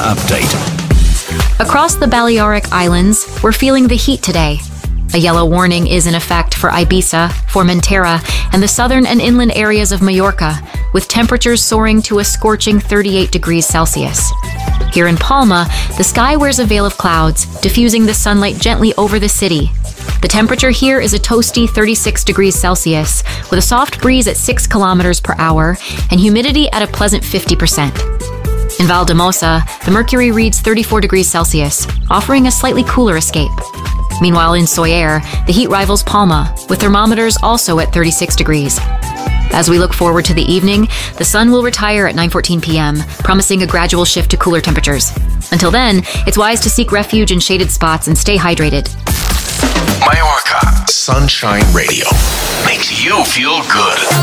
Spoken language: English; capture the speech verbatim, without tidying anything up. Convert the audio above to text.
update. Across the Balearic Islands, we're feeling the heat today. A yellow warning is in effect for Ibiza, Formentera, and the southern and inland areas of Majorca, with temperatures soaring to a scorching thirty-eight degrees Celsius. Here in Palma, the sky wears a veil of clouds, diffusing the sunlight gently over the city. The temperature here is a toasty thirty-six degrees Celsius, with a soft breeze at six kilometers per hour and humidity at a pleasant fifty percent. In Valdemosa, the mercury reads thirty-four degrees Celsius, offering a slightly cooler escape. Meanwhile, in Soller, the heat rivals Palma, with thermometers also at thirty-six degrees. As we look forward to the evening, the sun will retire at nine fourteen p.m., promising a gradual shift to cooler temperatures. Until then, it's wise to seek refuge in shaded spots and stay hydrated. Majorca Sunshine Radio makes you feel good.